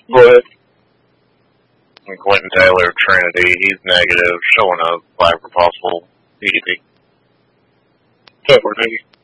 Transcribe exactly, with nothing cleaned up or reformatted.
Go ahead. And Quentin Taylor, Trinity, he's negative, showing a five for possible P D P. What's up, Niggy?